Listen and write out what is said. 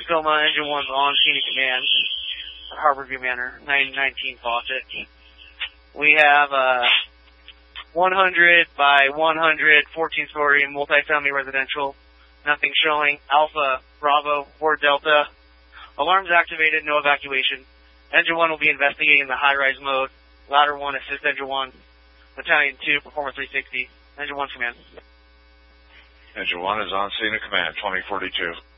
Tacoma, Engine 1's on scene at command, Harborview Manor, 919 Fawcett. We have 100 by 100, 14-story multifamily residential. Nothing showing. Alpha, Bravo, Ford Delta. Alarms activated, no evacuation. Engine 1 will be investigating the high-rise mode. Ladder 1, assist Engine 1. Battalion 2, Performer 360. Engine 1, command. Engine 1 is on scene at command, 2042.